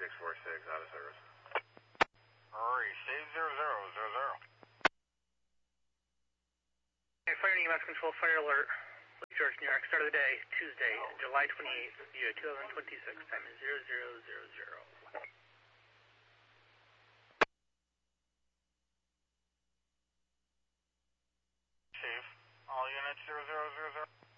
646 out of service. Receive 0000. Fire and EMS control, fire alert. Lake George, New York, start of the day, Tuesday, July 28th, year 2026, time is 0000. Chief, all units 0000.